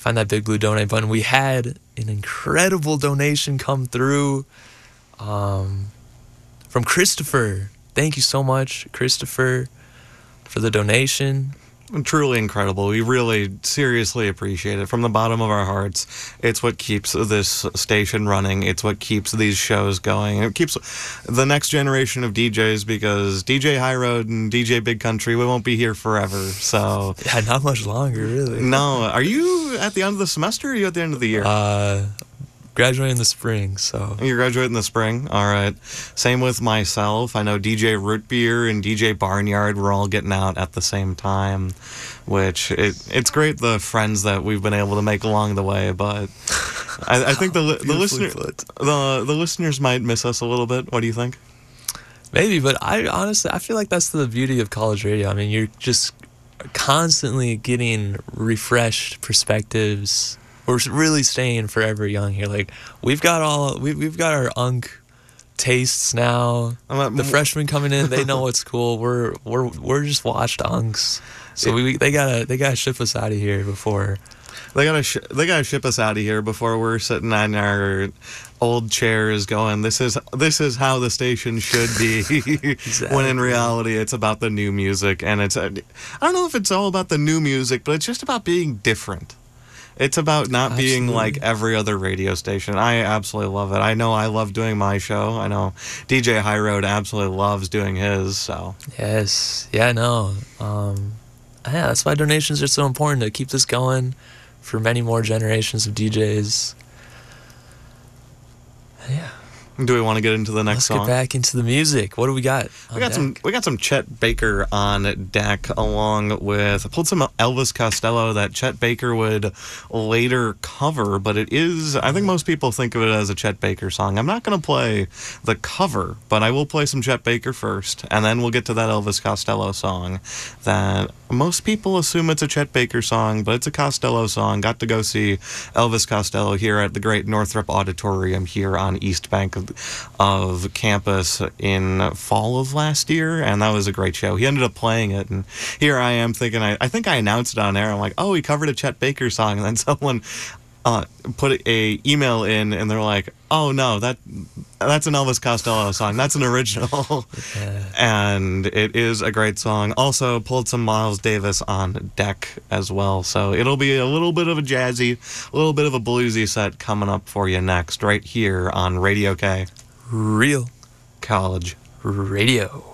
find that big blue donate button. We had an incredible donation come through from Christopher. Thank you so much, Christopher, for the donation. Truly incredible. We really seriously appreciate it from the bottom of our hearts. It's what keeps this station running. It's what keeps these shows going. It keeps the next generation of DJs, because DJ High Road and DJ Big Country, we won't be here forever. So Yeah, not much longer, really. no. Are you at the end of the semester, or are you at the end of the year? Graduating in the spring, so. You're graduating in the spring? All right. Same with myself. I know DJ Root Beer and DJ Barnyard were all getting out at the same time, which it's great, the friends that we've been able to make along the way, but I think the listeners might miss us a little bit. What do you think? Maybe, but I feel like that's the beauty of college radio. I mean, you're just constantly getting refreshed perspectives. We're really staying forever young here. Like, we've got our unk tastes now. The freshmen coming in, they know what's cool. We're just washed unks. So they gotta ship us out of here before. They gotta ship us out of here before we're sitting on our old chairs going, this is how the station should be. Exactly. When in reality it's about the new music, and I don't know if it's all about the new music, but it's just about being different. It's about not being like every other radio station. I absolutely love it. I know I love doing my show. I know DJ High Road absolutely loves doing his. So yes, yeah, no, yeah, that's why donations are so important, to keep this going for many more generations of DJs. Yeah. Do we want to get into the next song? Let's get back into the music. What do we got? We got some Chet Baker on deck, along with, I pulled some Elvis Costello that Chet Baker would later cover, but it is, I think most people think of it as a Chet Baker song. I'm not going to play the cover, but I will play some Chet Baker first, and then we'll get to that Elvis Costello song that most people assume it's a Chet Baker song, but it's a Costello song. Got to go see Elvis Costello here at the Great Northrop Auditorium here on East Bank of campus in fall of last year, and that was a great show. He ended up playing it, and here I am thinking, I think I announced it on air. I'm like, oh, he covered a Chet Baker song, and then someone put a email in, and they're like, oh no, that's an Elvis Costello song. That's an original. Yeah. And it is a great song. Also pulled some Miles Davis on deck as well. So it'll be a little bit of a jazzy, a little bit of a bluesy set coming up for you next, right here on Radio K. Real College Radio.